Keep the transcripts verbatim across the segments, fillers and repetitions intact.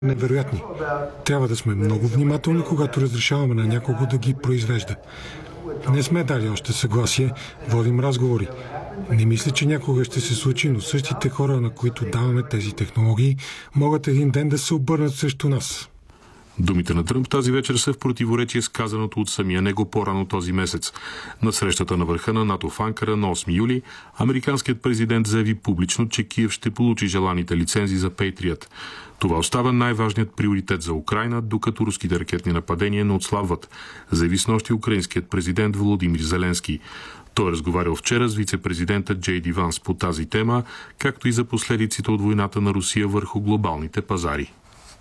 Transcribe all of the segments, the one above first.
невероятни. Трябва да сме много внимателни, когато разрешаваме на някого да ги произвежда. Не сме дали още съгласие, водим разговори. Не мисля, че някога ще се случи, но същите хора, на които даваме тези технологии, могат един ден да се обърнат срещу нас. Думите на Тръмп тази вечер са в противоречие с казаното от самия него по-рано този месец. На срещата на върха на НАТО в Анкара на осми юли, американският президент заяви публично, че Киев ще получи желаните лицензи за Пейтриът. Това остава най-важният приоритет за Украйна, докато руските ракетни нападения не отслабват, заяви снощи украинският президент Володимир Зеленски. Той разговарял вчера с вице-президента Джей Ди Ванс по тази тема, както и за последиците от войната на Русия върху глобалните пазари.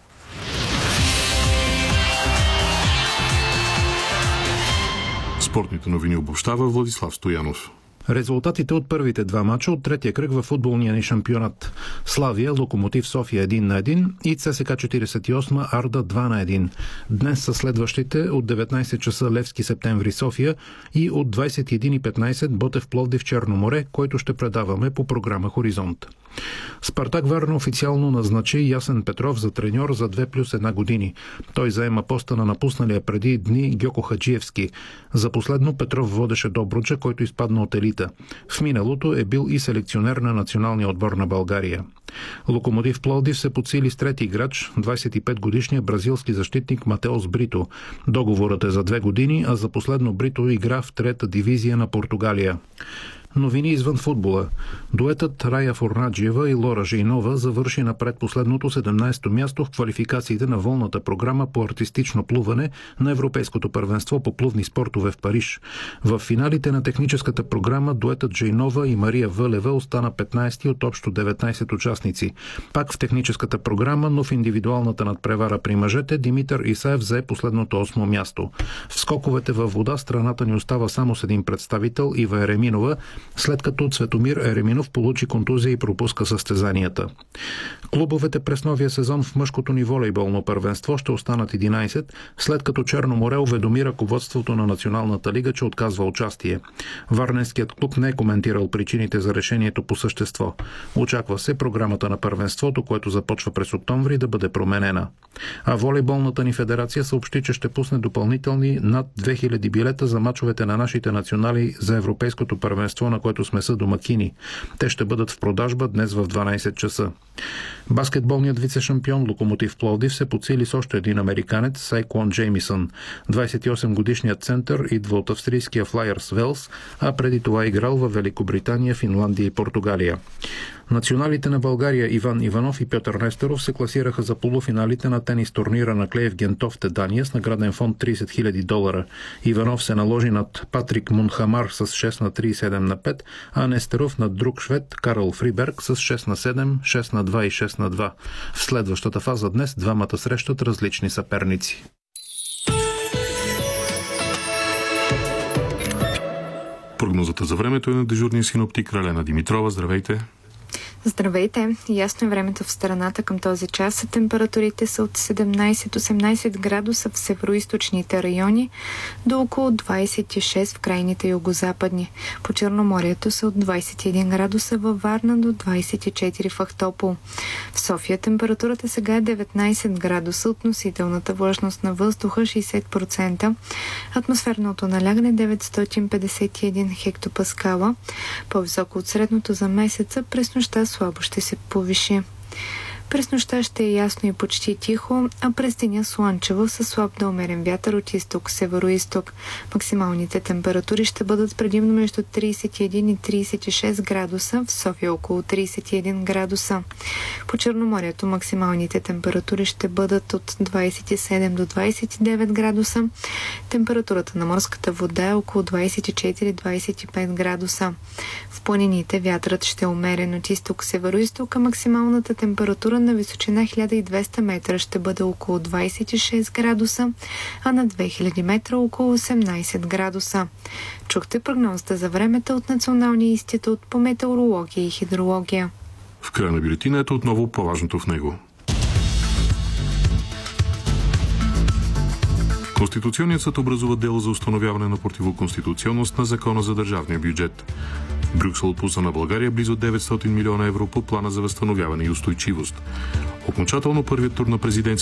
Спортните новини обобщава Владислав Стоянов. Резултатите от първите два мача от третия кръг във футболния ни шампионат. Славия, Локомотив София едно на едно и ЦСКА четиридесет и осма Арда два на едно. Днес са следващите от деветнайсет часа Левски Септември София и от двайсет и една и петнайсет Ботев Пловдив Черно море, който ще предаваме по програма Хоризонт. Спартак Варна официално назначи Ясен Петров за треньор за две плюс една години. Той заема поста на напусналия преди дни Гьоко Хаджиевски. За последно Петров водеше Добруджа, който изпадна от елита. В миналото е бил и селекционер на националния отбор на България. Локомотив Пловдив се подсили с трети играч, двайсет и пет годишния бразилски защитник Матеос Брито. Договорът е за две години, а за последно Брито игра в трета дивизия на Португалия. Новини извън футбола. Дуетът Рая Фурнаджиева и Лора Жейнова завърши на предпоследното седемнайсето място в квалификациите на волната програма по артистично плуване на Европейското първенство по плувни спортове в Париж. В финалите на техническата програма дуетът Жейнова и Мария Вълева остана петнайсети от общо деветнайсет участници. Пак в техническата програма, но в индивидуалната надпревара при мъжете, Димитър Исаев взе последното осмо място. В скоковете във вода страната ни остава само с един представител, Ива Ереминова, след като Цветомир Ереминов получи контузия и пропуска състезанията. Клубовете през новия сезон в мъжкото ни волейболно първенство ще останат единайсет, след като Черно море уведоми ръководството на Националната лига, че отказва участие. Варненският клуб не е коментирал причините за решението по същество. Очаква се програмата на първенството, което започва през октомври, да бъде променена. А волейболната ни федерация съобщи, че ще пусне допълнителни над две хиляди билета за мачовете на нашите национали за Европейското първенство, на което сме съдомакини. Те ще бъдат в продажба днес в дванайсет часа. Баскетболният вице-шампион Локомотив Пловдив се подсили с още един американец, Сайклон Джеймисън. двайсет и осем годишният център идва от австрийския Флайерс Велс, а преди това играл в Великобритания, Финландия и Португалия. Националите на България Иван Иванов и Петър Нестеров се класираха за полуфиналите на тенис турнира на Клеев Гентофте, Дания, с награден фонд трийсет хиляди долара. Иванов се наложи над Патрик Мунхамар с шест на три и седем на пет, а Нестеров над друг швед Карл Фриберг с шест на седем, шест на два и шест на два. В следващата фаза днес двамата срещат различни съперници. Прогнозата за времето е на дежурния синоптик Ралена Димитрова. Здравейте! Здравейте! Ясно е времето в страната към този час. Температурите са от седемнайсет до осемнайсет градуса в североизточните райони до около двайсет и шест в крайните югозападни. По Черноморието са от двайсет и един градуса, във Варна до двайсет и четири в Ахтопол. В София температурата сега е деветнайсет градуса, относителната влажност на въздуха шейсет процента, атмосферното налягане деветстотин петдесет и един хектопаскала, по-високо от средното за месеца. През нощта слабо ще се повиши. През нощта ще е ясно и почти тихо, а през деня слънчево със слаб до умерен вятър от изток, северо-изток. Максималните температури ще бъдат предимно между трийсет и един и трийсет и шест градуса, в София около трийсет и един градуса. По Черноморието максималните температури ще бъдат от двайсет и седем до двайсет и девет градуса. Температурата на морската вода е около двайсет и четири до двайсет и пет градуса. В планините вятърът ще е умерен от изток, северо-изток, а максималната температура на височина хиляда и двеста метра ще бъде около двайсет и шест градуса, а на две хиляди метра около осемнайсет градуса. Чухте прогнозата за времето от Националния институт по метеорология и хидрология. В края на бюлетината отново по-важното в него. Конституционният съд образува дело за установяване на противоконституционност на закона за държавния бюджет. Брюксел отпусна на България близо деветстотин милиона евро по плана за възстановяване и устойчивост. Окончателно първият тур на президентски